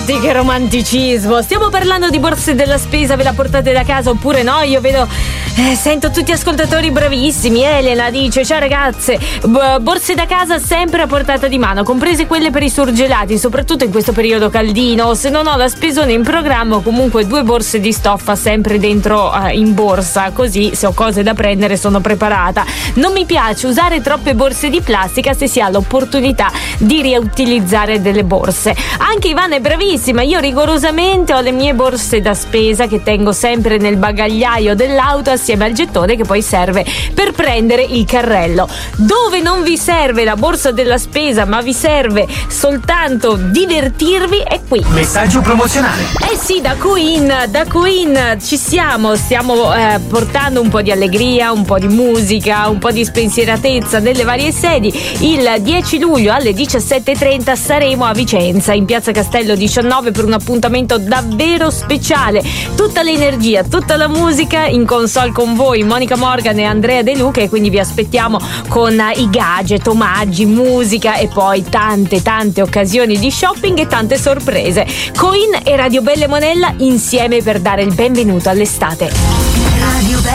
tutti, che romanticismo. Stiamo parlando di borse della spesa, ve la portate da casa oppure no? Io vedo, sento tutti ascoltatori bravissimi. Elena dice: ciao ragazze, borse da casa sempre a portata di mano, comprese quelle per i surgelati, soprattutto in questo periodo caldino. Se non ho la spesone in programma, comunque 2 borse di stoffa sempre dentro in borsa, così se ho cose da prendere sono preparata. Non mi piace usare troppe borse di plastica se si ha l'opportunità di riutilizzare delle borse. Anche Ivana è bravissima, io rigorosamente ho le mie borse da spesa che tengo sempre nel bagagliaio dell'auto assieme al gettone che poi serve per prendere il carrello. Dove non vi serve la borsa della spesa ma vi serve soltanto divertirvi è qui. Messaggio promozionale. Sì, da Queen ci stiamo portando un po' di allegria, un po' di musica, un po' di spensieratezza nelle varie sedi. Il 10 luglio alle 17:30 saremo a Vicenza in piazza Castello 19 per un appuntamento davvero speciale. Tutta l'energia, tutta la musica in console con voi, Monica Morgan e Andrea De Luca, e quindi vi aspettiamo con i gadget, omaggi, musica e poi tante occasioni di shopping e tante sorprese. Queen e Radio Belle Monella insieme per dare il benvenuto all'estate.